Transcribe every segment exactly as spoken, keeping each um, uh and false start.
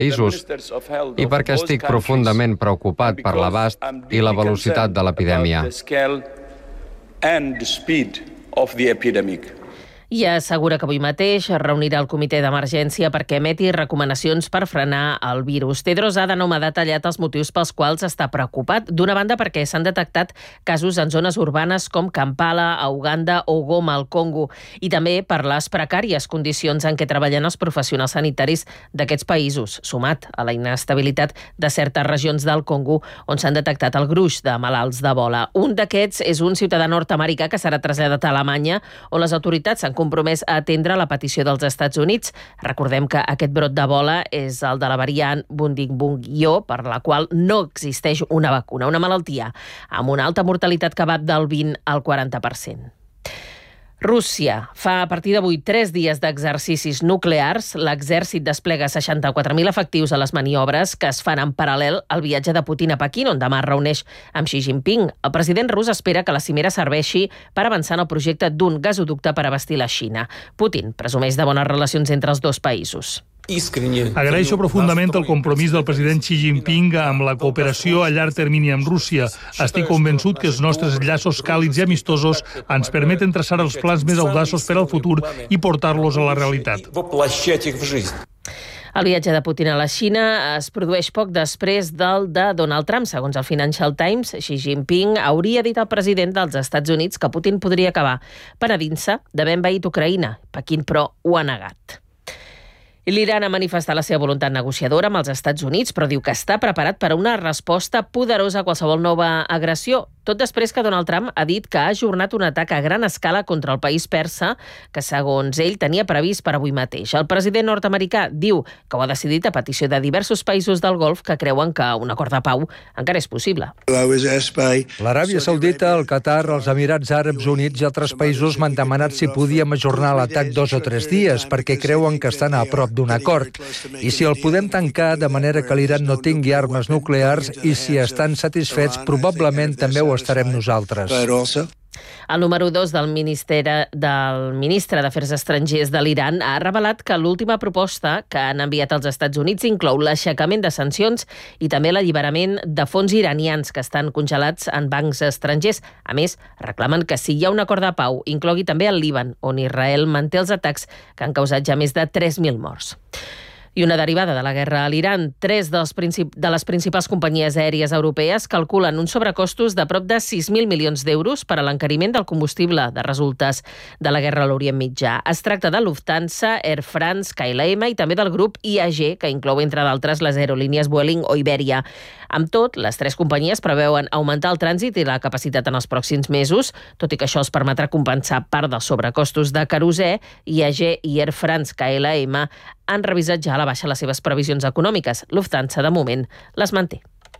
països i perquè estic profundament preocupat per l'abast i la velocitat de l'epidèmia. I assegura que avui mateix es reunirà el comitè d'emergència perquè emeti recomanacions per frenar el virus. Tedros Adhanom ha detallat els motius pels quals està preocupat. D'una banda, perquè s'han detectat casos en zones urbanes com Kampala, a Uganda o Goma, al Congo, i també per les precàries condicions en què treballen els professionals sanitaris d'aquests països, sumat a la inestabilitat de certes regions del Congo on s'han detectat el gruix de malalts d'Ebola. Un d'aquests és un ciutadà nord-americà que serà traslladat a Alemanya, on les autoritats s'han compromès a atendre la petició dels Estats Units. Recordem que aquest brot d'Ebola és el de la variant Bundibugyo, per la qual no existeix una vacuna, una malaltia amb una alta mortalitat que va del vint al quaranta per cent. Rússia fa a partir d'avui tres dies d'exercicis nuclears. L'exèrcit desplega seixanta-quatre mil efectius a les maniobres que es fan en paral·lel al viatge de Putin a Pequín, on demà es reuneix amb Xi Jinping. El president rus espera que la cimera serveixi per avançar en el projecte d'un gasoducte per abastir la Xina. Putin presumeix de bones relacions entre els dos països. Agraeixo profundament el compromís del president Xi Jinping amb la cooperació a llarg termini amb Rússia. Estic convençut que els nostres llaços càlids i amistosos ens permeten traçar els plans més audaços per al futur i portar-los a la realitat. El viatge de Putin a la Xina es produeix poc després del de Donald Trump. Segons el Financial Times, Xi Jinping hauria dit al president dels Estats Units que Putin podria acabar penedint-se d'haver envaït Ucraïna. Pequín, però, ho ha negat. L'Iran ha manifestat la seva voluntat negociadora amb els Estats Units, però diu que està preparat per a una resposta poderosa a qualsevol nova agressió, tot després que Donald Trump ha dit que ha ajornat un atac a gran escala contra el país persa que, segons ell, tenia previst per avui mateix. El president nord-americà diu que ho ha decidit a petició de diversos països del Golf que creuen que un acord de pau encara és possible. L'Aràbia Saudita, el Qatar, els Emirats Àrabs Units i altres països m'han demanat si podíem ajornar l'atac dos o tres dies perquè creuen que estan a prop d'un acord. I si el podem tancar de manera que l'Iran no tingui armes nuclears i si estan satisfets, probablement també ho estarem nosaltres. El número dos del, del ministre d'Afers Estrangers de l'Iran ha revelat que l'última proposta que han enviat als Estats Units inclou l'aixecament de sancions i també l'alliberament de fons iranians que estan congelats en bancs estrangers. A més, reclamen que si hi ha un acord de pau, inclogui també el Líban, on Israel manté els atacs que han causat ja més de tres mil morts. I una derivada de la guerra a l'Iran, tres dels princip- de les principals companyies aèries europees calculen uns sobrecostos de prop de sis mil milions d'euros per a l'encariment del combustible de resultes de la guerra a l'Orient Mitjà. Es tracta de Lufthansa, Air France, K L M i també del grup I A G, que inclou, entre d'altres, les aerolínies Vueling o Iberia. Amb tot, les tres companyies preveuen augmentar el trànsit i la capacitat en els pròxims mesos, tot i que això els permetrà compensar part dels sobrecostos de querosè. I A G i Air France K L M han revisat ja a la baixa les seves previsions econòmiques. Lufthansa, de moment, les manté.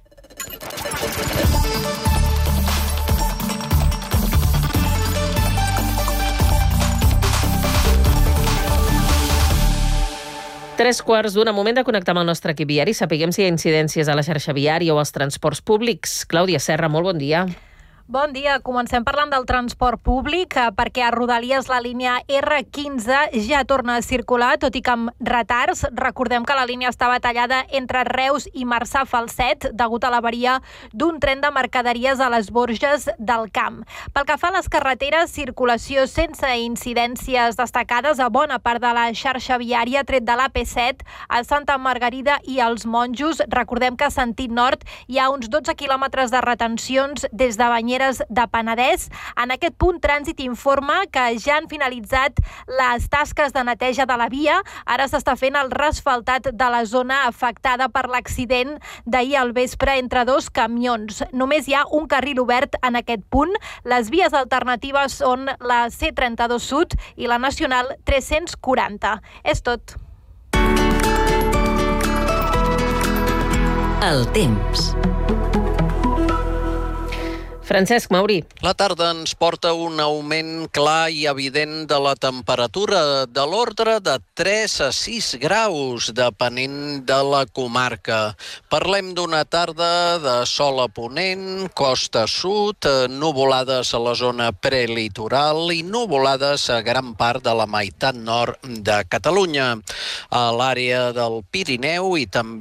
Tres quarts d'una, moment de connectar amb el nostre equip viari. Sapiguem si hi ha incidències a la xarxa viària o als transports públics. Clàudia Serra, molt bon dia. Bon dia. Comencem parlant del transport públic perquè a Rodalies la línia R quinze ja torna a circular, tot i que amb retards. Recordem que la línia estava tallada entre Reus i Marçà Falset degut a l'avaria d'un tren de mercaderies a les Borges del Camp. Pel que fa a les carreteres, circulació sense incidències destacades a bona part de la xarxa viària, tret de l'A P set a Santa Margarida i als Monjos. Recordem que a sentit nord hi ha uns dotze quilòmetres de retencions des de Banyeres de Penedès. En aquest punt, Trànsit informa que ja han finalitzat les tasques de neteja de la via. Ara s'està fent el resfaltat de la zona afectada per l'accident d'ahir al vespre entre dos camions. Només hi ha un carril obert en aquest punt. Les vies alternatives són la C trenta-dos Sud i la Nacional tres-cents quaranta. És tot. El temps. Francesc Mauri. La tarda ens porta un augment clar i evident de la temperatura de l'ordre de tres a sis graus, depenent de la comarca. Parlem d'una tarda de sol a ponent, costa sud, nuvolades a la zona prelitoral i nuvolades a gran part de la meitat nord de Catalunya. A l'àrea del Pirineu i també